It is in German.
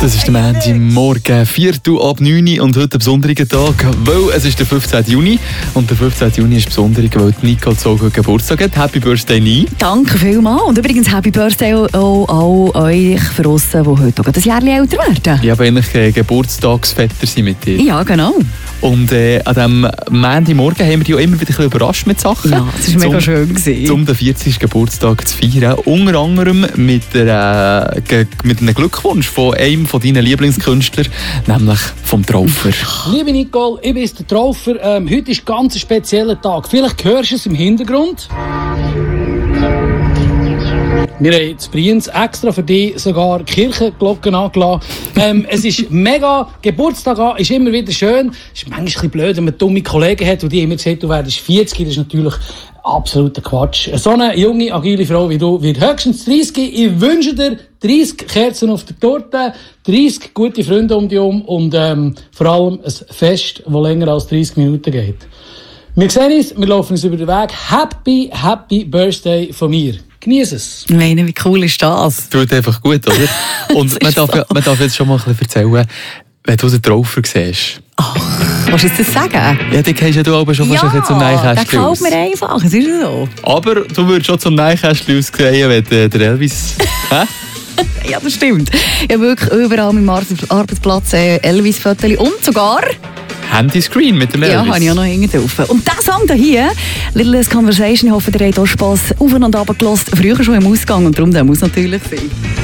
Das ist der Montagmorgen, 8:04 und heute ein besonderer Tag, weil es ist der 15. Juni und der 15. Juni ist besonders, weil Nicole Zogo Geburtstag hat. Happy Birthday, Ni. Danke vielmals und übrigens Happy Birthday auch euch für uns, die heute auch ein Jahr älter werden. Ich habe eigentlich Geburtstagsvetter sein mit dir. Ja, genau. Und an diesem Montagmorgen haben wir dich auch immer wieder ein bisschen überrascht mit Sachen. Ja, das war mega schön gewesen. Um den 40. Geburtstag zu feiern. Unter anderem mit einem Glückwunsch von einem von deinen Lieblingskünstler, nämlich vom Traufer. Liebe Nicole, ich bin der Traufer. Heute ist ein ganz spezieller Tag. Vielleicht hörst du es im Hintergrund. Wir haben in Brienz extra für dich sogar Kirchenglocken angelassen. Es ist mega, Geburtstag an, ist immer wieder schön. Es ist manchmal ein bisschen blöd, wenn man dumme Kollegen hat, die immer gesagt, du werdest 40, das ist natürlich absoluter Quatsch. So eine junge, agile Frau wie du wird höchstens 30. Ich wünsche dir 30 Kerzen auf der Torte, 30 gute Freunde um dich herum und vor allem ein Fest, das länger als 30 Minuten geht. Wir sehen uns, wir laufen uns über den Weg. Happy Birthday von mir. Genieß es. Ich meine, wie cool ist das? Tut einfach gut, oder? Und man darf jetzt schon mal ein bisschen erzählen, wenn du den Traufer siehst. Ach, willst du jetzt das sagen? Ja, den kennst ja du aber schon fast zum Neinkästchen aus. Ja, der gefällt mir einfach, es ist so. Aber du würdest schon zum Neinkästchen aussehen, wenn der Elvis... Ja, das stimmt. Ich habe wirklich überall am Arbeitsplatz Elvis-Fotos und sogar... Handyscreen mit dem Elvis. Ja, habe ich auch noch hinten drauf. Und dieser Song hier, Little Less Conversation, ich hoffe, ihr habt auch Spass aufeinander runtergelassen. Früher schon im Ausgang und darum der muss natürlich sein.